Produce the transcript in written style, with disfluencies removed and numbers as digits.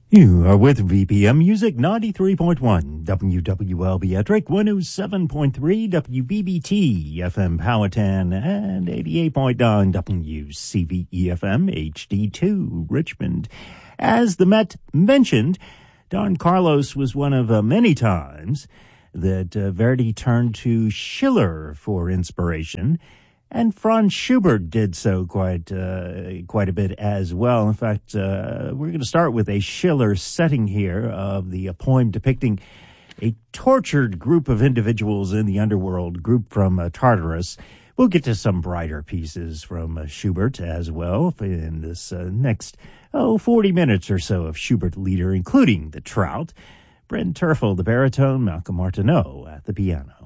You are with VPM Music 93.1 WWLB at Drake 107.3 WBBT FM Powhatan and 88.9 WCVE FM HD2 Richmond. As the Met mentioned, Don Carlos was one of many times that Verdi turned to Schiller for inspiration. And Franz Schubert did so quite a bit as well. In fact, we're going to start with a Schiller setting here of the poem depicting a tortured group of individuals in the underworld, group from Tartarus. We'll get to some brighter pieces from Schubert as well in this next 40 minutes or so of Schubert Lieder, including the Trout, Brent Terfel, the baritone, Malcolm Martineau at the piano.